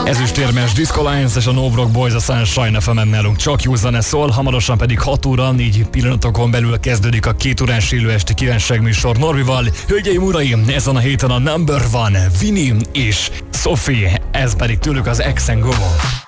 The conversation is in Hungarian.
Ezüstérmes Disco Lions és a No Broke Boys a Sunshine FM-en nálunk csak jó zene szól, hamarosan pedig 6 óra, 4 pillanatokon belül kezdődik a 2 órás élő esti kívánságműsor Norbival. Hölgyeim, uraim, ezen a héten a Number One, Vini és Sophie, ez pedig tőlük az X & Go.